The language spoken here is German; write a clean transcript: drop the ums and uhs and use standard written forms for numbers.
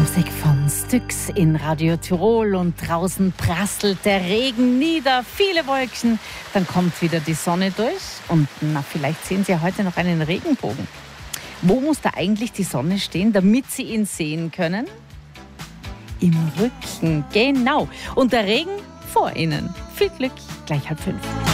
Musik von Styx in Radio Tirol und draußen prasselt der Regen nieder, viele Wolken, dann kommt wieder die Sonne durch und vielleicht sehen Sie ja heute noch einen Regenbogen. Wo muss da eigentlich die Sonne stehen, damit Sie ihn sehen können? Im Rücken, genau. Und der Regen vor Ihnen. Viel Glück, gleich 4:30.